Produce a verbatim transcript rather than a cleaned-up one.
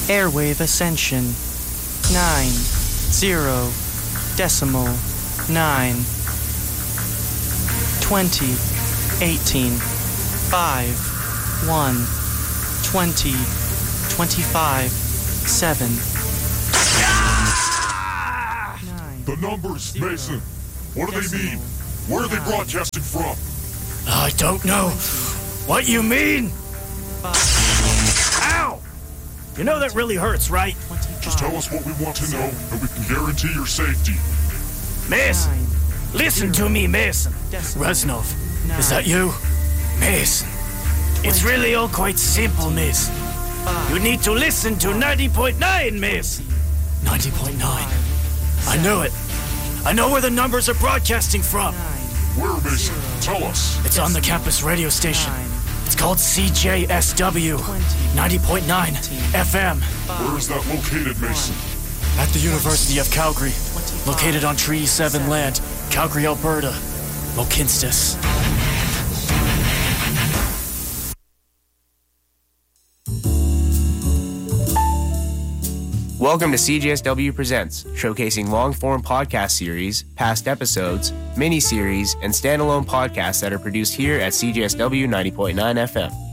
Airwave Ascension. Nine. Zero. Decimal. Nine. Twenty. Eighteen. Five. One. Twenty. Twenty-five. Seven. The numbers, Mason. What do they mean? Where are they broadcasting from? I don't know. What you mean? Ow! You know that really hurts, right? Just tell us what we want to know, and we can guarantee your safety. Mason! Listen to me, Mason. Reznov, is that you? Mason. It's really all quite simple, Mason. You need to listen to ninety point nine, Mason. ninety point nine. I knew it. I know where the numbers are broadcasting from. Where, Mason? Tell us. It's on the campus radio station. It's called C J S W, ninety point nine F M. Where is that located, Mason? At the University of Calgary, located on Treaty seven land, Calgary, Alberta, Mokinstis. Welcome to C J S W Presents, showcasing long-form podcast series, past episodes, mini-series, and standalone podcasts that are produced here at C J S W ninety point nine F M.